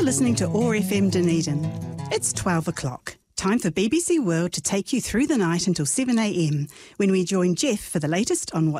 listening to OAR FM Dunedin. It's 12 o'clock. Time for BBC World to take you through the night until 7 a.m, when we join Jeff for the latest on what's